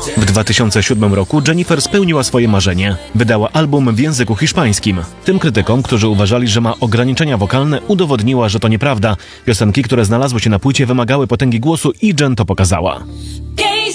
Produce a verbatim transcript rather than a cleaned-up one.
W dwa tysiące siódmym roku Jennifer spełniła swoje marzenie. Wydała album w języku hiszpańskim. Tym krytykom, którzy uważali, że ma ograniczenia wokalne, udowodniła, że to nieprawda. Piosenki, które znalazły się na płycie, wymagały potęgi głosu i Jen to pokazała.